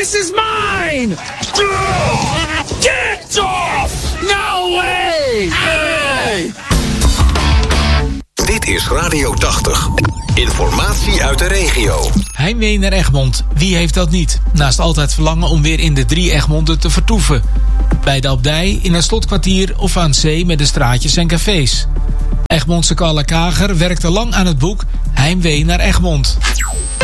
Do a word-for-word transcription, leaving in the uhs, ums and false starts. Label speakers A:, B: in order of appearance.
A: This is mine! Get off! No way! Hey!
B: Dit is Radio tachtig. Informatie uit de regio.
C: Heimwee naar Egmond. Wie heeft dat niet? Naast altijd verlangen om weer in de drie Egmonden te vertoeven. Bij de abdij, in een slotkwartier of aan zee met de straatjes en cafés. Egmondse Carla Kager werkte lang aan het boek Heimwee naar Egmond.